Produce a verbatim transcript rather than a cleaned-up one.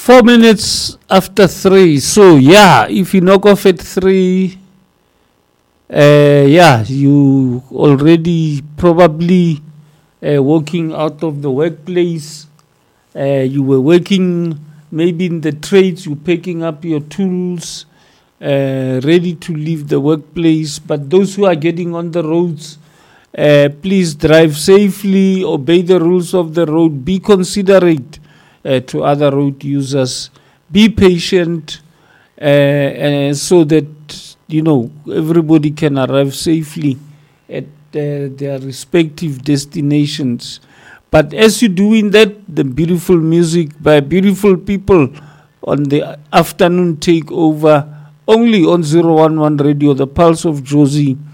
Four minutes after three. So yeah, if you knock off at three, uh, yeah, you already probably uh, walking out of the workplace. Uh, you were working maybe in the trades. You're picking up your tools, uh, ready to leave the workplace. But those who are getting on the roads, uh, please drive safely. Obey the rules of the road. Be considerate Uh, to other road users. Be patient uh, uh, so that, you know, everybody can arrive safely at uh, their respective destinations. But as you're doing that, the beautiful music by beautiful people on the afternoon takeover only on zero one one Radio, the Pulse of Jozi.